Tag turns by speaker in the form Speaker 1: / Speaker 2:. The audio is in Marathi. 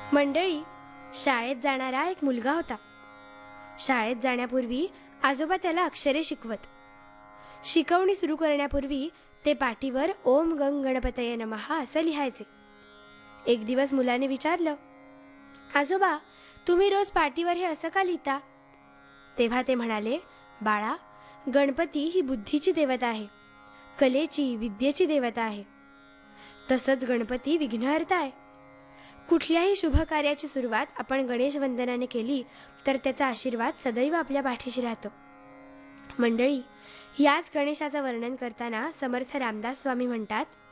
Speaker 1: मंडळी, शाळेत जाणारा एक मुलगा होता. शाळेत जाण्यापूर्वी आजोबा त्याला अक्षरे शिकवत. शिकवणी सुरू करण्यापूर्वी ते पाटीवर ओम गंग गणपतये नमः असं लिहायचे. एक दिवस मुलाने विचारलं, आजोबा, तुम्ही रोज पाटीवर हे असं का लिहिता? तेव्हा ते म्हणाले, बाळा, गणपती ही बुद्धीची देवता आहे, कलेची, विद्येची देवता आहे. तसंच गणपती विघ्नहर्ता आहे. कुठल्याही शुभ कार्याची सुरुवात आपण गणेश वंदनाने केली तर त्याचा आशीर्वाद सदैव आपल्या पाठीशी राहतो. मंडळी, याच गणेशाचं वर्णन करताना समर्थ रामदास स्वामी म्हणतात,